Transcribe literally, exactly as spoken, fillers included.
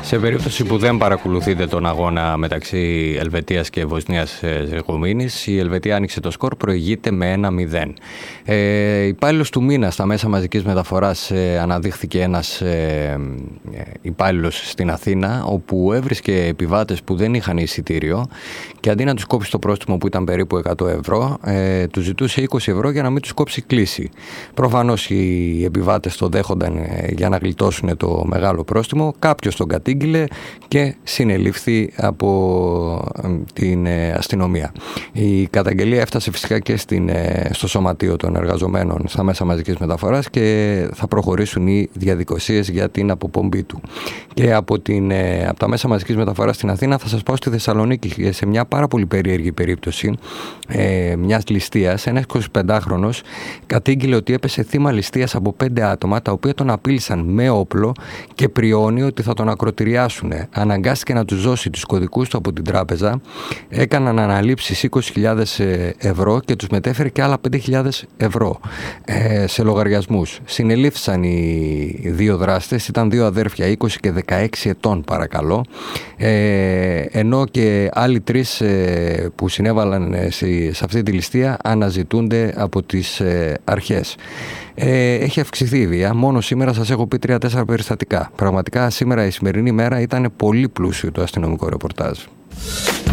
Σε περίπτωση που δεν παρακολουθείτε τον αγώνα μεταξύ Ελβετίας και Βοσνίας Ζεγοβίνης, η Ελβετία άνοιξε το σκορ, προηγείται με ένα μηδέν. Ε, υπάλληλος του μήνα στα μέσα μαζικής μεταφοράς ε, αναδείχθηκε ένας ε, υπάλληλος στην Αθήνα, όπου έβρισκε επιβάτες που δεν είχαν εισιτήριο και αντί να τους κόψει το πρόστιμο που ήταν περίπου εκατό ευρώ, ε, τους ζητούσε είκοσι ευρώ για να μην τους κόψει κλίση. Προφανώς οι επιβάτες το δέχονταν ε, για να γλιτώσουν το μεγάλο πρόστιμο. Κάποιος τον κατήγγειλε και συνελήφθη από την αστυνομία. Η καταγγελία έφτασε φυσικά και στην, στο σωματείο των εργαζομένων στα μέσα μαζικής μεταφοράς και θα προχωρήσουν οι διαδικασίες για την αποπομπή του. Και από, την, από τα μέσα μαζικής μεταφοράς στην Αθήνα θα σας πάω στη Θεσσαλονίκη, σε μια πάρα πολύ περίεργη περίπτωση ε, μιας ληστείας. Ένας εικοσιπεντάχρονος κατήγγειλε ότι έπεσε θύμα ληστείας από πέντε άτομα, τα οποία τον απείλησαν με όπλο και πριώνει ότι θα τον ακροτηριάσουν. Αναγκάστηκε να τους δώσει τους κωδικούς του από την τράπεζα, έκαναν αναλήψεις είκοσι χιλιάδες ευρώ και τους μετέφερε και άλλα πέντε χιλιάδες ευρώ ε, σε λογαριασμούς. Συνελήφθησαν οι δύο δράστες, ήταν δύο αδέρφια είκοσι και δεκαέξι ετών παρακαλώ, ε, ενώ και άλλοι τρεις ε, που συνέβαλαν σε, σε αυτή τη ληστεία αναζητούνται από τις ε, αρχές. Ε, έχει αυξηθεί η βία. Μόνο σήμερα σας έχω πει τρία τέσσερα περιστατικά. Πραγματικά σήμερα η σημερινή μέρα ήταν πολύ πλούσιο το αστυνομικό ρεπορτάζ.